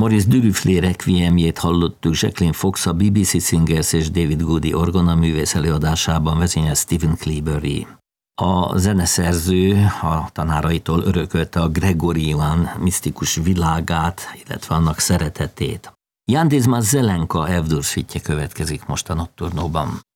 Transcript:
Maurice Duruflé requiemjét hallottuk, Jacqueline Fox a BBC Singers és David Goody orgonaművész előadásában vezényel Stephen Cleabury. A zeneszerző a tanáraitól örökölte a gregorián misztikus világát, illetve annak szeretetét. Jan Dismas Zelenka Evdur suite következik most a Nocturnóban.